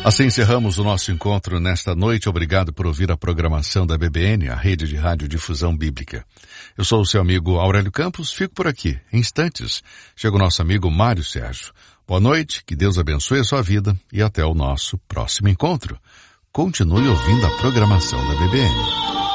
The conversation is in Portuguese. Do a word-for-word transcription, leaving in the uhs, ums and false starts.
Assim encerramos o nosso encontro nesta noite. Obrigado por ouvir a programação da B B N, a Rede de Rádio Difusão Bíblica. Eu sou o seu amigo Aurélio Campos, fico por aqui. Em instantes, chega o nosso amigo Mário Sérgio. Boa noite, que Deus abençoe a sua vida e até o nosso próximo encontro. Continue ouvindo a programação da B B N.